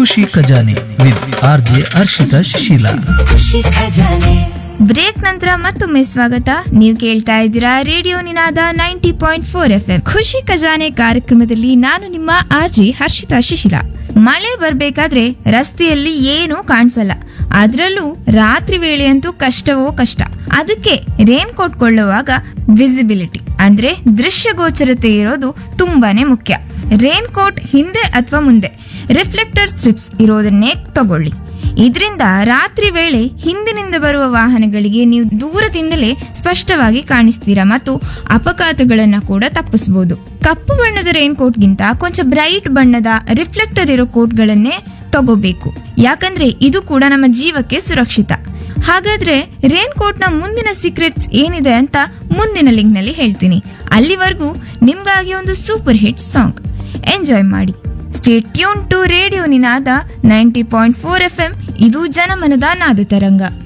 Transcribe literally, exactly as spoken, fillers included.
ಖುಷಿ ಖಜಾನೆ with R J Harshita Shishila. ಖುಷಿ ಖಜಾನೆ. ಬ್ರೇಕ್ ನಂತರ ಮತ್ತೊಮ್ಮೆ ಸ್ವಾಗತ. ನೀವು ಕೇಳ್ತಾ ಇದ್ದೀರಾ ರೇಡಿಯೋ ನಿನಾದ ninety point four F M ಖುಷಿ ಖಜಾನೆ ಕಾರ್ಯಕ್ರಮದಲ್ಲಿ ನಾನು ನಿಮ್ಮ ಆರ್ಜಿ ಹರ್ಷಿತಾ ಶಿಶಿಲ. ಮಳೆ ಬರ್ಬೇಕಾದ್ರೆ ರಸ್ತೆಯಲ್ಲಿ ಏನೂ ಕಾಣಿಸಲ್ಲ, ಅದ್ರಲ್ಲೂ ರಾತ್ರಿ ವೇಳೆ ಅಂತೂ ಕಷ್ಟವೋ ಕಷ್ಟ. ಅದಕ್ಕೆ ರೇನ್ ಕೋಟ್ ಕೊಳ್ಳುವಾಗ ವಿಸಿಬಿಲಿಟಿ ಅಂದ್ರೆ ದೃಶ್ಯಗೋಚರತೆ ಇರೋದು ತುಂಬಾನೇ ಮುಖ್ಯ. ರೇನ್ ಕೋಟ್ ಹಿಂದೆ ಅಥವಾ ಮುಂದೆ ರಿಫ್ಲೆಕ್ಟರ್ ಸ್ಟ್ರಿಪ್ಸ್ ಇರೋದನ್ನೇ ತಗೊಳ್ಳಿ. ಇದರಿಂದ ರಾತ್ರಿ ವೇಳೆ ಹಿಂದಿನಿಂದ ಬರುವ ವಾಹನಗಳಿಗೆ ನೀವು ದೂರದಿಂದಲೇ ಸ್ಪಷ್ಟವಾಗಿ ಕಾಣಿಸ್ತೀರಾ ಮತ್ತು ಅಪಘಾತಗಳನ್ನ ಕೂಡ ತಪ್ಪಿಸಬಹುದು. ಕಪ್ಪು ಬಣ್ಣದ ರೇನ್ ಕೋಟ್ಗಿಂತ ಕೊಂಚ ಬ್ರೈಟ್ ಬಣ್ಣದ ರಿಫ್ಲೆಕ್ಟರ್ ಇರೋ ಕೋಟ್ಗಳನ್ನೇ ತಗೋಬೇಕು, ಯಾಕಂದ್ರೆ ಇದು ಕೂಡ ನಮ್ಮ ಜೀವಕ್ಕೆ ಸುರಕ್ಷಿತ. ಹಾಗಾದ್ರೆ ರೇನ್ ಕೋಟ್ ನ ಮುಂದಿನ ಸೀಕ್ರೆಟ್ಸ್ ಏನಿದೆ ಅಂತ ಮುಂದಿನ ಲಿಂಕ್ ನಲ್ಲಿ ಹೇಳ್ತೀನಿ. ಅಲ್ಲಿವರೆಗೂ ನಿಮ್ಗಾಗಿ ಒಂದು ಸೂಪರ್ ಹಿಟ್ ಸಾಂಗ್ ಎಂಜಾಯ್ ಮಾಡಿ. Stay tune to radio Ninada ninety point four F M. ಇದು ಜನಮನದ ನಾದ ತರಂಗ.